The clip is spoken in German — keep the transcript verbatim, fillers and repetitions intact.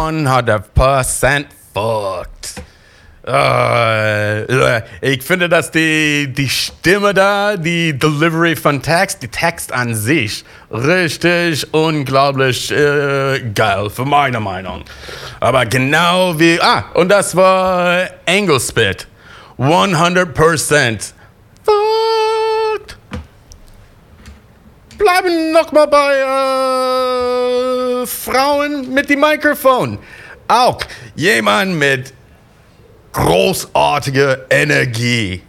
hundert Prozent fucked. Uh, ich finde, dass die, die Stimme da, die Delivery von Text, die Text an sich, richtig unglaublich äh, geil, für meine Meinung. Aber genau wie, ah, und das war Engelspit. hundert Prozent fucked. Bleiben nochmal bei äh, Frauen mit dem Mikrofon. Auch jemand mit großartige Energie.